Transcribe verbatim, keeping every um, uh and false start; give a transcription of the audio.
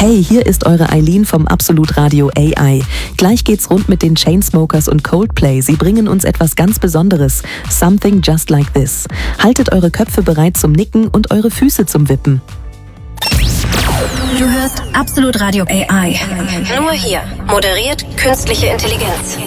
Hey, hier ist eure Eileen vom Absolut Radio A I. Gleich geht's rund mit den Chainsmokers und Coldplay. Sie bringen uns etwas ganz Besonderes. Something just like this. Haltet eure Köpfe bereit zum Nicken und eure Füße zum Wippen. Du hörst Absolut Radio A I. Nur hier. Moderiert künstliche Intelligenz.